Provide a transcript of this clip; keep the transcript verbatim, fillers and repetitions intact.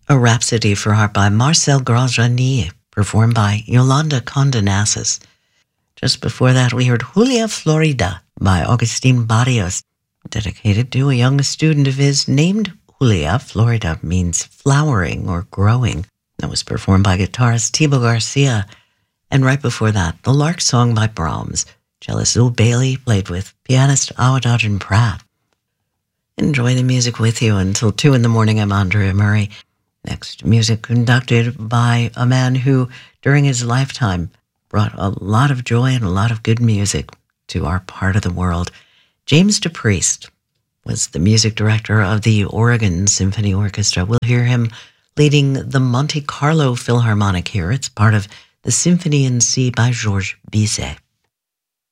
A Rhapsody for Harp by Marcel Grosjeannier, performed by Yolanda Condonassis. Just before that, we heard Julia Florida by Agustin Barrios, dedicated to a young student of his named Julia. Florida means flowering or growing. That was performed by guitarist Thibaut Garcia. And right before that, the Lark Song by Brahms. Cellist Lou Bailey played with pianist Awadadjin Pratt. Enjoy the music with you until two in the morning. I'm Andrea Murray. Next, music conducted by a man who, during his lifetime, brought a lot of joy and a lot of good music to our part of the world. James DePriest was the music director of the Oregon Symphony Orchestra. We'll hear him leading the Monte Carlo Philharmonic here. It's part of the Symphony in C by Georges Bizet.